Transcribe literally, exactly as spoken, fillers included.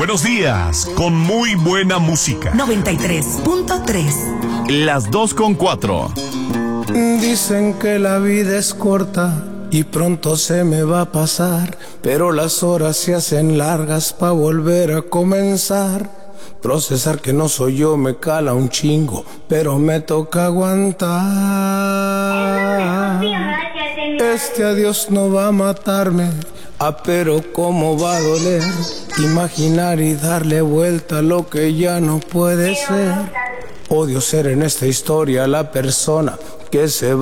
buenos días, con muy buena música. noventa y tres punto tres. Las dos con cuatro. Dicen que la vida es corta y pronto se me va a pasar, pero las horas se hacen largas pa' volver a comenzar. Procesar que no soy yo me cala un chingo, pero me toca aguantar. Este adiós no va a matarme, ah, pero cómo va a doler imaginar y darle vuelta a lo que ya no puede ser. Odio ser en esta historia la persona que se va